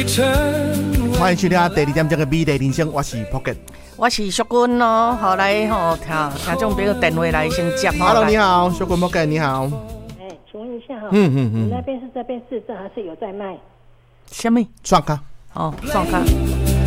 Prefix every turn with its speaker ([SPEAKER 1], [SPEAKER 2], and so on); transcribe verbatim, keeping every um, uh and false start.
[SPEAKER 1] 欢迎收听第二点这个美丽人生，我是 Pocket，
[SPEAKER 2] 我是淑君哦，好来吼听听众朋友电话来先接。
[SPEAKER 1] Hello， 你好，淑君 Pocket， 你好。
[SPEAKER 3] 哎，请问一下哈，
[SPEAKER 1] 嗯嗯嗯，
[SPEAKER 3] 你那边是这边试车还是有在卖？
[SPEAKER 2] 什么？
[SPEAKER 1] 刷卡。
[SPEAKER 2] 哦，刷卡。